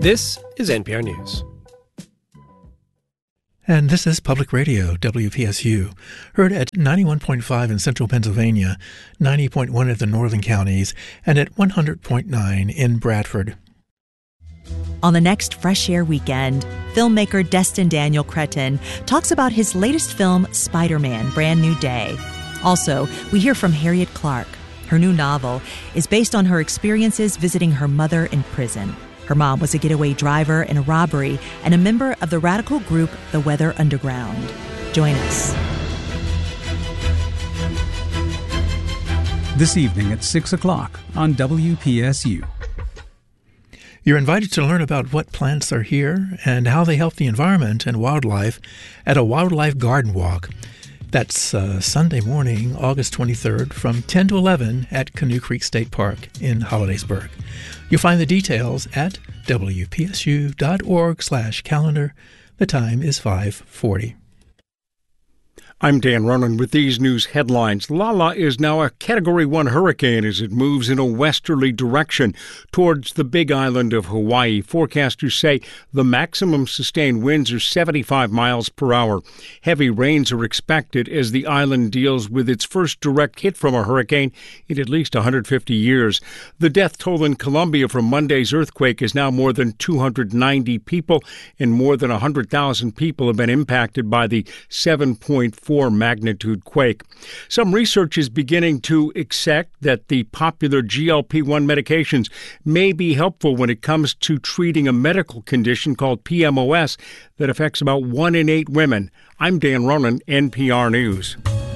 This is NPR News. And this is Public Radio, WPSU, heard at 91.5 in central Pennsylvania, 90.1 at the northern counties, and at 100.9 in Bradford. On the next Fresh Air Weekend, filmmaker Destin Daniel Cretton talks about his latest film, Spider-Man: Brand New Day. Also, we hear from Harriet Clark. Her new novel is based on her experiences visiting her mother in prison. Her mom was a getaway driver in a robbery and a member of the radical group The Weather Underground. Join us. This evening at 6 o'clock on WPSU. You're invited to learn about what plants are here and how they help the environment and wildlife at a wildlife garden walk. That's Sunday morning, August 23rd, from 10 to 11 at Canoe Creek State Park in Hollidaysburg. You'll find the details at wpsu.org/calendar. The time is 5:40. I'm Dan Ronan with these news headlines. Lala is now a Category 1 hurricane as it moves in a westerly direction towards the Big Island of Hawaii. Forecasters say the maximum sustained winds are 75 miles per hour. Heavy rains are expected as the island deals with its first direct hit from a hurricane in at least 150 years. The death toll in Colombia from Monday's earthquake is now more than 290 people, and more than 100,000 people have been impacted by the 7.4 magnitude quake. Some research is beginning to accept that the popular GLP-1 medications may be helpful when it comes to treating a medical condition called PMOS that affects about 1 in 8 women. I'm Dan Ronan, NPR News.